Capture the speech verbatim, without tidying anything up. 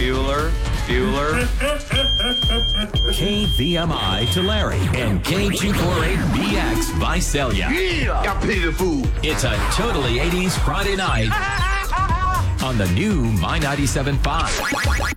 Bueller, Bueller. K V M I Tulare and K two forty-eight B X Visalia. Yeah! Y'all pity the fool. It's a totally eighties Friday night on the new My ninety-seven point five.